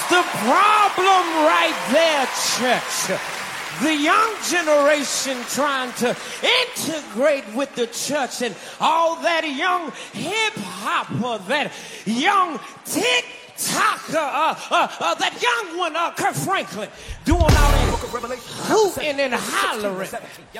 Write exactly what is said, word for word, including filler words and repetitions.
the problem right there, church. The young generation trying to integrate with the church and all that young hip-hopper, that young tick-tocker, uh, uh, uh, that young one, uh, Kirk Franklin, doing all that hooting and hollering.